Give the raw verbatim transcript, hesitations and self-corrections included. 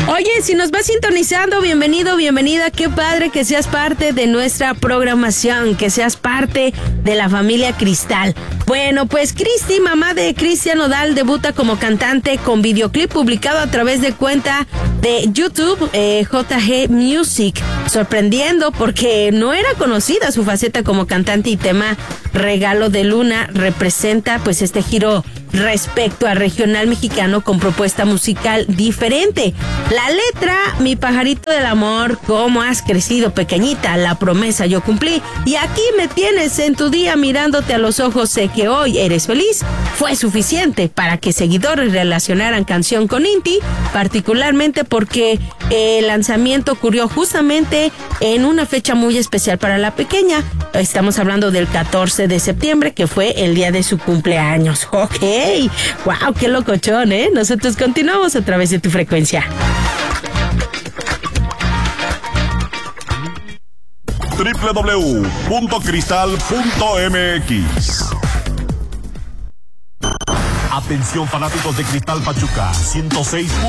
Oye, si nos vas sintonizando, bienvenido, bienvenida. Qué padre que seas parte de nuestra programación, que seas parte de la familia Cristal. Bueno, pues Cristi, mamá de Cristian Nodal, debuta como cantante con videoclip publicado a través de cuenta de YouTube, eh, J G Music, sorprendiendo porque no era conocida su faceta como cantante, y tema Regalo de Luna representa pues este giro respecto al regional mexicano con propuesta musical diferente. La letra: mi pajarito del amor, cómo has crecido pequeñita, la promesa yo cumplí, y aquí me tienes en tu día mirándote a los ojos, sé que hoy eres feliz, fue suficiente para que seguidores relacionaran canción con Inti, particularmente porque el lanzamiento ocurrió justamente en una fecha muy especial para la pequeña. Estamos hablando del catorce de septiembre, que fue el día de su cumpleaños. Ok, wow, qué locochón, ¿eh? Nosotros continuamos a través de tu frecuencia. doble u doble u doble u punto cristal punto m x. Atención fanáticos de Cristal Pachuca, ciento seis